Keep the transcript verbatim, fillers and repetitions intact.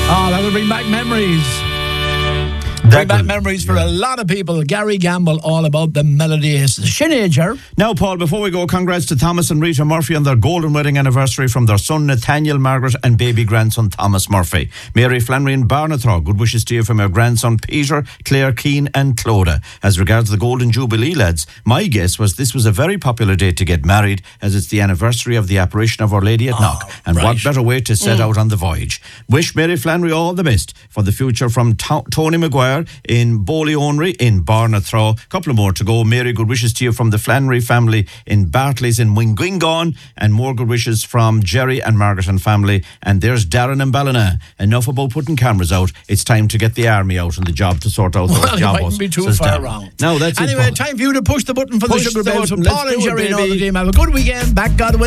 Oh, that'll bring back memories. That Bring back will, memories for yeah. a lot of people. Gary Gamble, all about the melody. Shinager. Now, Paul, before we go, congrats to Thomas and Rita Murphy on their golden wedding anniversary from their son Nathaniel Margaret and baby grandson Thomas Murphy. Mary Flannery and Barnathraw, good wishes to you from your grandson Peter, Claire Keane and Clodagh. As regards the Golden Jubilee, lads, my guess was this was a very popular date to get married, as it's the anniversary of the apparition of Our Lady at Oh, Knock. And right. what better way to set Mm. out on the voyage. Wish Mary Flannery all the best for the future from to- Tony Maguire in Bowley-Onry in Barnathraw. A couple of more to go. Mary, good wishes to you from the Flannery family in Bartley's in Wingwingon, and more good wishes from Jerry and Margaret and family. And there's Darren and Ballina. Enough about putting cameras out. It's time to get the army out on the job to sort out those Well, you jobs. mightn't be too says far Darren. wrong. No, that's anyway, it. Paul. time for you to push the button for Push the sugar the bells. So button. Let's Paul and do it, Jerry and all the baby. team have a good weekend. Back God willing.